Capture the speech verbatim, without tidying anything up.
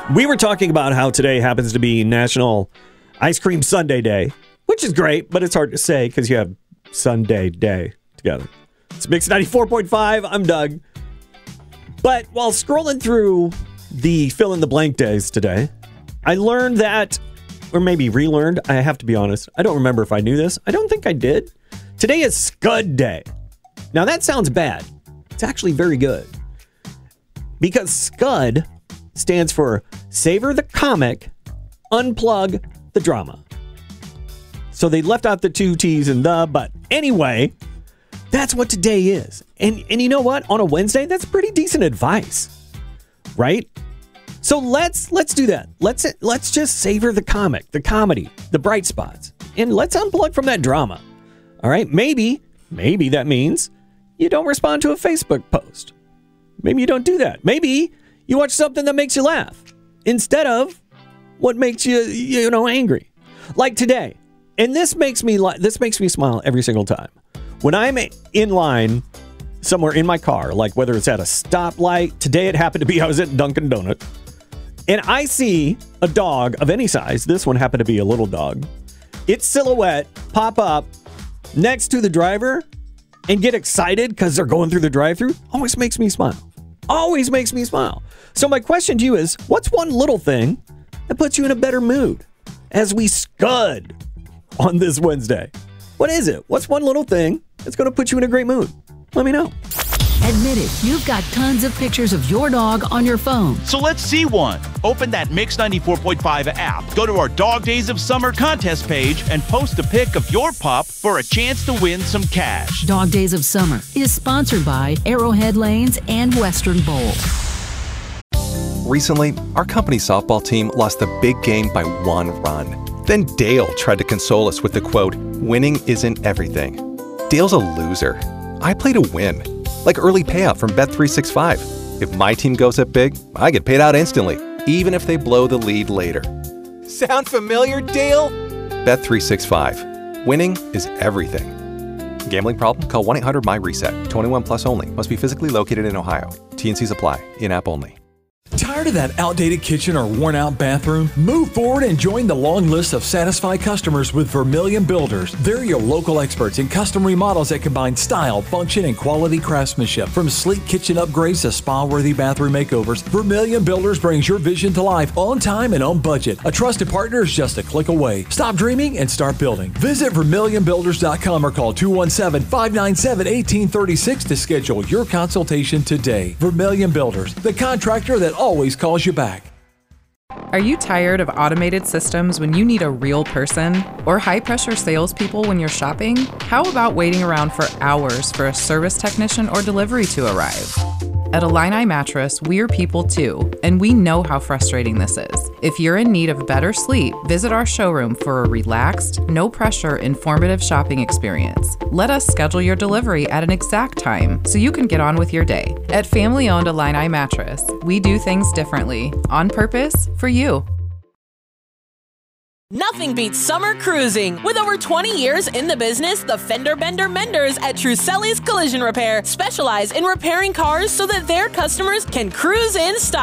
We were talking about how today happens to be National Ice Cream Sundae Day, which is great, but it's hard to say because you have Sunday Day together. It's Mix ninety-four point five. I'm Doug. But while scrolling through the fill-in-the-blank days today, I learned that, or maybe relearned, I have to be honest, I don't remember if I knew this. I don't think I did. Today is Scud Day. Now that sounds bad. It's actually very good. Because Scud stands for Savor the Comic, Unplug the Drama. So they left out the two T's and the, but anyway, that's what today is. And and you know what? On a Wednesday, that's pretty decent advice. Right? So let's let's do that. Let's let's just savor the comic, the comedy, the bright spots. And let's unplug from that drama. All right? Maybe, maybe that means you don't respond to a Facebook post. Maybe you don't do that. Maybe you watch something that makes you laugh instead of what makes you, you know, angry. Like today. And this makes me li- this makes me smile every single time. When I'm in line somewhere in my car, like whether it's at a stoplight, today it happened to be I was at Dunkin' Donuts, and I see a dog of any size, this one happened to be a little dog, its silhouette pop up next to the driver and get excited because they're going through the drive-thru, always makes me smile. Always makes me smile. So my question to you is, what's one little thing that puts you in a better mood as we scud on this Wednesday? What is it? What's one little thing that's going to put you in a great mood? Let me know. Admit it, you've got tons of pictures of your dog on your phone. So let's see one. Open that Mix ninety-four point five app, go to our Dog Days of Summer contest page, and post a pic of your pup for a chance to win some cash. Dog Days of Summer is sponsored by Arrowhead Lanes and Western Bowl. Recently, our company softball team lost the big game by one run. Then Dale tried to console us with the quote, "Winning isn't everything." Dale's a loser. I play to win. Like early payout from Bet three sixty-five. If my team goes up big, I get paid out instantly, even if they blow the lead later. Sound familiar, Dale? Bet three sixty-five. Winning is everything. Gambling problem? Call one eight hundred M Y reset. twenty-one plus only. Must be physically located in Ohio. T N Cs apply. In-app only. Tired of that outdated kitchen or worn-out bathroom? Move forward and join the long list of satisfied customers with Vermilion Builders. They're your local experts in custom remodels that combine style, function, and quality craftsmanship. From sleek kitchen upgrades to spa-worthy bathroom makeovers, Vermilion Builders brings your vision to life on time and on budget. A trusted partner is just a click away. Stop dreaming and start building. Visit vermilion builders dot com or call two one seven, five nine seven, one eight three six to schedule your consultation today. Vermilion Builders, the contractor that always calls you back. Are you tired of automated systems when you need a real person? Or high-pressure salespeople when you're shopping? How about waiting around for hours for a service technician or delivery to arrive? At Illini Mattress, we're people too, and we know how frustrating this is. If you're in need of better sleep, visit our showroom for a relaxed, no-pressure, informative shopping experience. Let us schedule your delivery at an exact time so you can get on with your day. At family-owned Illini Mattress, we do things differently, on purpose, for you. Nothing beats summer cruising. With over twenty years in the business, the Fender Bender Menders at Truselli's Collision Repair specialize in repairing cars so that their customers can cruise in style.